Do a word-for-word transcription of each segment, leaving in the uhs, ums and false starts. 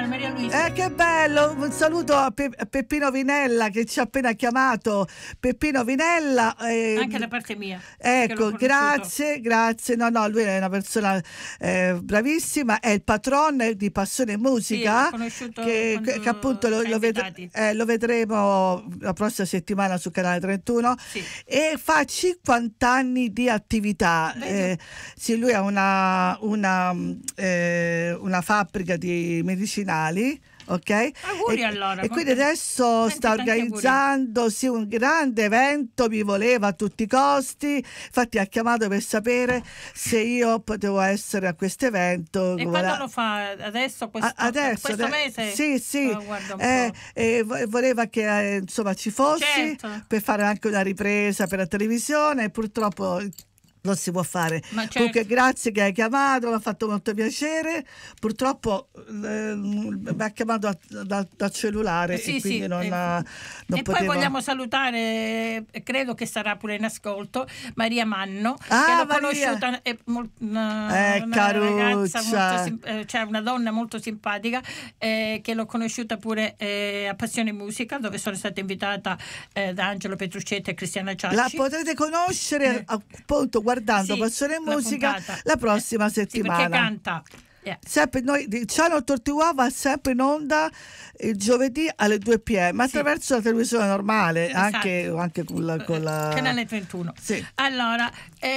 Maria Luisa. Eh, che bello! Un saluto a, Pe- a Peppino Vinella che ci ha appena chiamato. Peppino Vinella. Eh, Anche da parte mia. Ecco, grazie, grazie. No, no, lui è una persona eh, bravissima, è il patron di Passione Musica. Sì, che, che appunto lo, lo, ved- eh, lo vedremo la prossima settimana su Canale trentuno. Sì. E fa cinquanta anni di attività. Eh, sì, lui ha una, una, eh, una fabbrica di medicinali. Ok? Auguri e, allora. E quindi adesso tanti, sta organizzando sì, un grande evento, mi voleva a tutti i costi, infatti ha chiamato per sapere se io potevo essere a questo evento. E voleva... quando lo fa? Adesso? Questo, adesso, questo adesso, mese? Sì, sì. Oh, eh, eh, voleva che eh, insomma ci fossi, certo, per fare anche una ripresa per la televisione, purtroppo non si può fare. Certo. Comunque grazie che hai chiamato, mi ha fatto molto piacere. Purtroppo eh, mi ha chiamato da, da, da cellulare sì, e quindi sì, non, eh, non e potevo... poi vogliamo salutare, credo che sarà pure in ascolto, Maria Manno, ah, che l'ho Maria. conosciuta, è mol, una, eh, una ragazza molto, eh, cioè una donna molto simpatica, eh, che l'ho conosciuta pure eh, a Passione Musica, dove sono stata invitata eh, da Angelo Petruccetti e Cristiana Ciacci. La potrete conoscere eh. appunto guardando sì, Passione Musica la, la prossima eh, settimana. Sì, perché canta. Yeah. Sempre noi di Channel Tortuga va sempre in onda il giovedì alle due p m attraverso sì. la televisione normale, esatto. anche, anche con la, con la... Canale trentuno. Sì. Allora,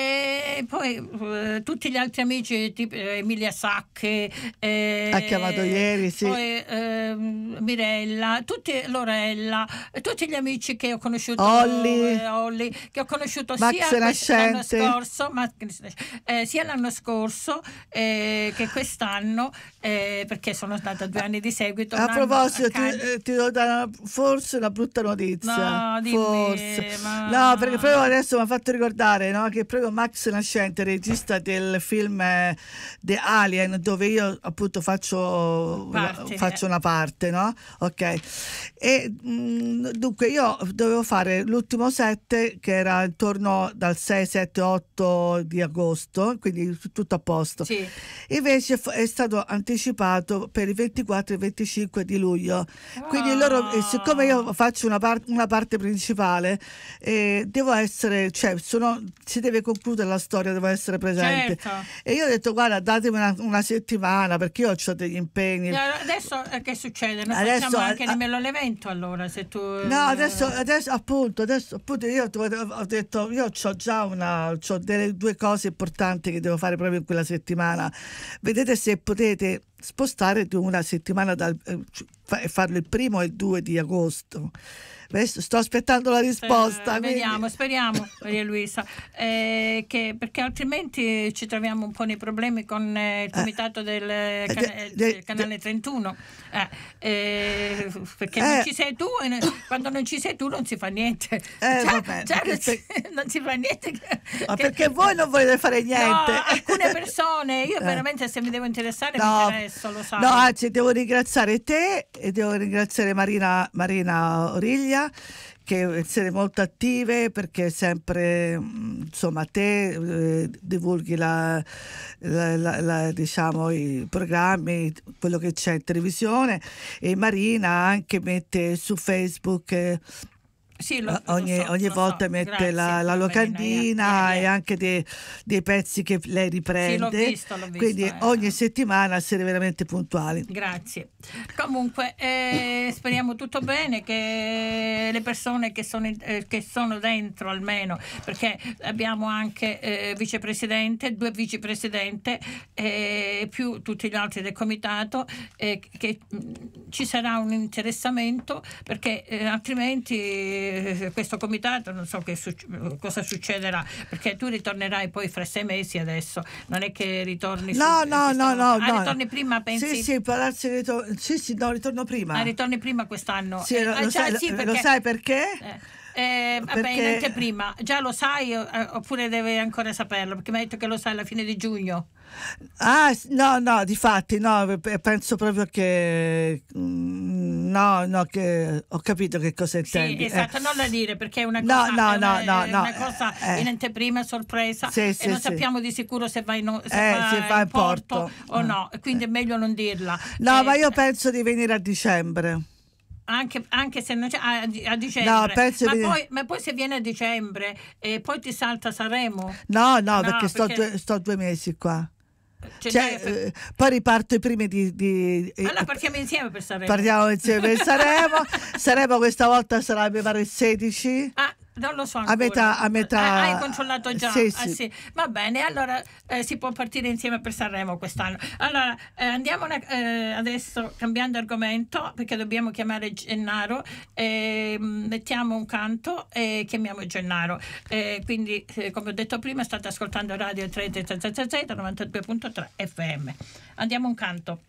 e poi eh, tutti gli altri amici, tipo eh, Emilia Sacche, eh, ha chiamato ieri, sì. poi eh, Mirella, tutti, Lorella, tutti gli amici che ho conosciuto, Olli, eh, Olli che ho conosciuto Max sia l'anno Nascente. scorso, ma, eh, sia l'anno scorso eh, che quest'anno, eh, perché sono stata due anni di seguito. A proposito, a ti, eh, ti do da, forse una brutta notizia. No, dimmi, forse. ma... No, perché proprio adesso mi ha fatto ricordare, no, che proprio Max Nascente, regista del film eh, The Alien, dove io appunto faccio, parte, faccio eh. una parte, no? Ok. E mh, dunque io dovevo fare l'ultimo set che era intorno dal sei, sette, otto di agosto, quindi tutto a posto. Sì. Invece è stato anticipato per il ventiquattro e il venticinque di luglio. Oh. Quindi loro, eh, siccome io faccio una, par- una parte principale, eh, devo essere, cioè sono, si deve concludere la storia, devo essere presente. Certo. E io ho detto guarda, datemi una, una settimana perché io ho degli impegni. Adesso eh, che succede? Noi adesso, facciamo anche a, nemmeno l'evento allora se tu... No, adesso, adesso appunto, adesso appunto io ho detto, io ho già una, c'ho delle due cose importanti che devo fare proprio in quella settimana. Vedete se potete spostare di una settimana dal, eh, farlo il primo e il due di agosto. Adesso sto aspettando la risposta. Eh, vediamo, speriamo, Maria Luisa, eh, che, perché altrimenti ci troviamo un po' nei problemi con eh, il comitato del, eh, can- de, del canale trentuno. Eh, eh, perché eh, non ci sei tu e ne, quando non ci sei tu non si fa niente. Eh, cioè, vabbè, cioè, non, si, perché, non si fa niente. Ma che, perché voi non volete fare niente? No, alcune persone, io veramente se mi devo interessare no, mi interesso, lo sai. No, anzi devo ringraziare te e devo ringraziare Marina, Marina Origlia, che siete molto attive perché sempre insomma te eh, divulghi la, la, la, la, diciamo i programmi, quello che c'è in televisione, e Marina anche mette su Facebook eh, Sì, lo, ogni, lo so, ogni lo volta so. mette Grazie, la, la locandina Marina, yeah, yeah. e anche dei, dei pezzi che lei riprende. Sì, l'ho visto, l'ho visto, quindi eh. ogni settimana essere veramente puntuali. Grazie. Comunque eh, speriamo tutto bene, che le persone che sono, eh, che sono dentro almeno, perché abbiamo anche eh, vicepresidente, due vicepresidente eh, più tutti gli altri del comitato, eh, che mh, ci sarà un interessamento perché eh, altrimenti questo comitato non so che succe- cosa succederà, perché tu ritornerai poi fra sei mesi adesso, non è che ritorni no su, no no no, ah, no ritorni prima, pensi? Sì sì, Palazzo ritorno, sì sì no ritorno prima ah, ritorni prima quest'anno sì, eh, lo, ah, lo, già, sai, sì, perché, lo sai perché? Eh. Eh, vabbè, Perché... in anteprima, già lo sai eh, oppure deve ancora saperlo, perché mi hai detto che lo sai alla fine di giugno. Ah no no, difatti no, penso proprio che mm, No, no, che ho capito che cosa intendi. Sì, esatto, eh. non la dire perché è una No, cosa, no, è una, no, no, è no, una cosa eh, in anteprima, sorpresa, sì, e sì, non sì. sappiamo di sicuro se va in, se Eh, va se va in in porto, porto. o no, e quindi è meglio non dirla. No, Eh, ma io penso di venire a dicembre. Anche, anche se non c'è a, a dicembre, No, penso ma, di- poi, ma poi se viene a dicembre e poi ti salta Sanremo. No, no, No, perché, sto, perché- Due, sto due mesi qua. Cioè, Cioè, dai, eh, poi riparto i primi di... di eh, allora partiamo insieme per Sanremo. Partiamo insieme per Sanremo. Sanremo questa volta sarà, mi pare, il sedici. Ah, non lo so ancora. A metà, a metà... Ah, hai controllato già? Sì, Ah, sì. sì. Va bene, allora eh, si può partire insieme per Sanremo quest'anno. Allora, eh, andiamo una- eh, adesso cambiando argomento, perché dobbiamo chiamare Gennaro. eh, mettiamo un canto e chiamiamo Gennaro. Eh, quindi, eh, come ho detto prima, state ascoltando Radio tre zero zero zero novantadue virgola tre F M. Andiamo un canto.